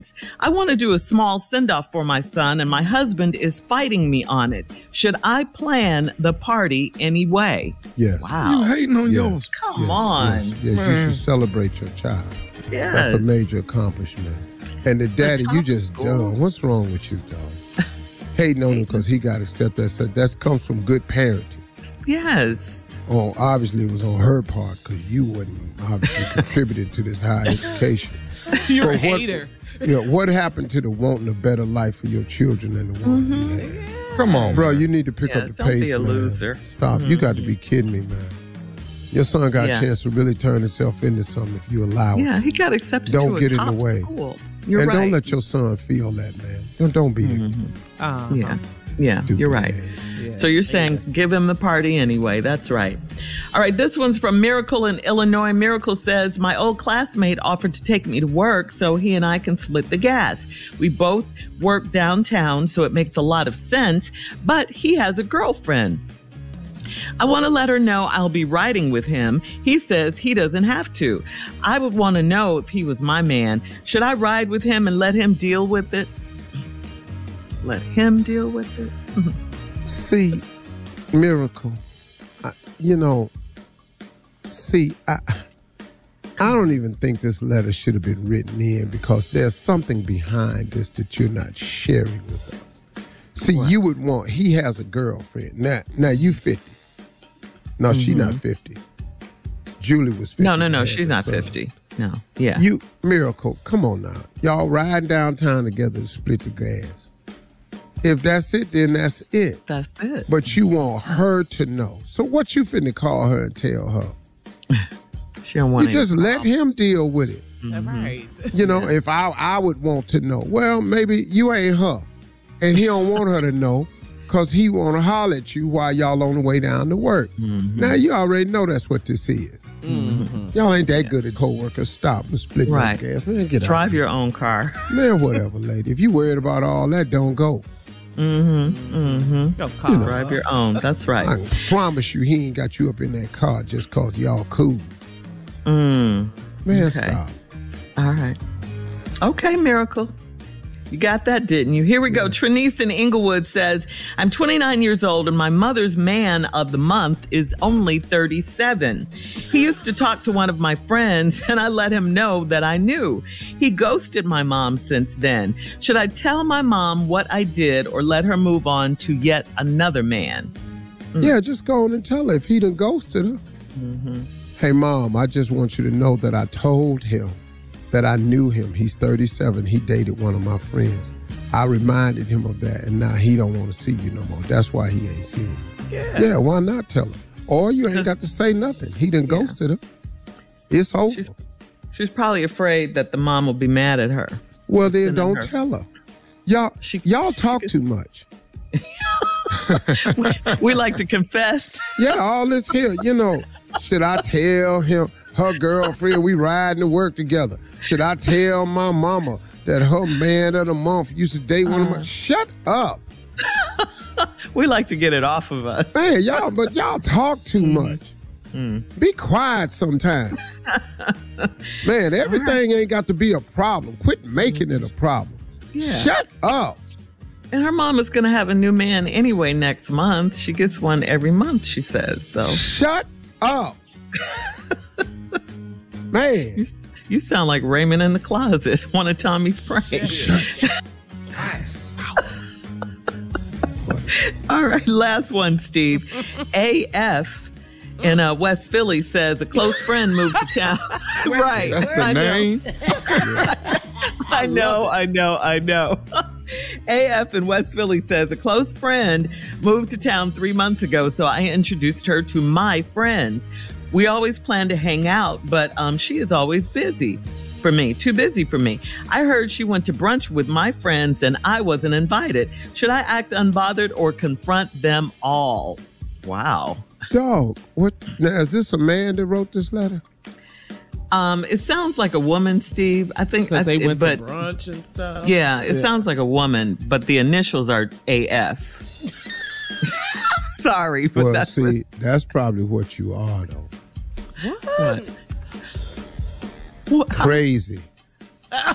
I want to do a small send-off for my son, and my husband is fighting me on it. Should I plan the party anyway? Yes. Wow. You hating on yours. Come on. Yes, you should celebrate your child. Yes. That's a major accomplishment. And the daddy, you just dumb. What's wrong with you, dog? Hating on him because he got accepted. That comes from good parenting. Yes. Oh, obviously it was on her part because you wouldn't obviously contributed to this high education. You're a hater. What happened to the wanting a better life for your children than the one you had? Come on, bro. man. You need to pick up the don't pace, be a man. loser. Stop. You got to be kidding me, man. Your son got a chance to really turn himself into something if you allow it. Yeah, he got accepted Don't to get a in the top way. school. You're and right. don't let your son feel that, man. Don't be ignorant. Yeah, Stupid you're right. man. Yeah. So you're saying give him the party anyway. That's right. All right, this one's from Miracle in Illinois. Miracle says, my old classmate offered to take me to work so he and I can split the gas. We both work downtown, so it makes a lot of sense, but he has a girlfriend. I want to let her know I'll be riding with him. He says he doesn't have to. I would want to know if he was my man. Should I ride with him and let him deal with it? Let him deal with it? See, Miracle, I don't even think this letter should have been written in because there's something behind this that you're not sharing with us. See, you would want, he has a girlfriend. Now you 50. No, she's not 50. Julie was 50. No, she's not 50. No, yeah. You, Miracle, come on now. Y'all riding downtown together to split the gas. If that's it, then that's it. That's it. But you want her to know. So what you finna call her and tell her? She don't want you just let him deal with it. Right. You know, if I would want to know, well, maybe you ain't her. And he don't want her to know because he want to holler at you while y'all on the way down to work. Now, you already know that's what this is. Y'all ain't that good at co-workers. Stop and split that gas. Man, get Drive out your own car. Man, whatever, lady. If you worried about all that, don't go. Drive your own. That's right. I promise you he ain't got you up in that car just because y'all cool. Man, stop. All right. Okay, Miracle. You got that, didn't you? Here we go. Trinice in Inglewood says, I'm 29 years old and my mother's man of the month is only 37. He used to talk to one of my friends and I let him know that I knew. He ghosted my mom since then. Should I tell my mom what I did or let her move on to yet another man? Yeah, just go on and tell her if he done ghosted her. Hey, Mom, I just want you to know that I told him that I knew him. He's 37. He dated one of my friends. I reminded him of that, and now he don't want to see you no more. That's why he ain't seeing you. Yeah, why not tell her? Or you ain't got to say nothing. He done ghosted her. It's over. She's probably afraid that the mom will be mad at her. Well, then don't tell her. Y'all talk too much. We like to confess. Yeah, all this here, should I tell him, her girlfriend, we riding to work together? Should I tell my mama that her man of the month used to date one of my... Shut up. We like to get it off of us. Man, y'all talk too much. Be quiet sometimes. Man, everything ain't got to be a problem. Quit making it a problem. Yeah. Shut up. And her mom is going to have a new man anyway next month. She gets one every month, she says. So shut up. Man. You sound like Raymond in the Closet, one of Tommy's pranks. All right, last one, Steve. AF in West Philly says a close friend moved to town. Right. That's the name? I know. AF in West Philly says a close friend moved to town 3 months ago, so I introduced her to my friends. We always plan to hang out, but she is always busy for me, too busy for me. I heard she went to brunch with my friends and I wasn't invited. Should I act unbothered or confront them all? Wow. Dog, what? Now, is this a man that wrote this letter? It sounds like a woman, Steve. I think because they went to brunch and stuff. Yeah, it sounds like a woman, but the initials are AF. Sorry, but well, that's probably what you are, though. What? Crazy.